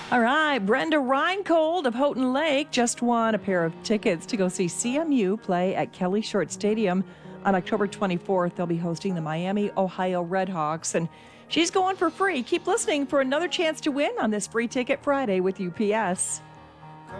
All right, Brenda Reincold of Houghton Lake just won a pair of tickets to go see CMU play at Kelly Short Stadium on October 24th. They'll be hosting the Miami, Ohio Redhawks, and she's going for free. Keep listening for another chance to win on this Free Ticket Friday with UPS.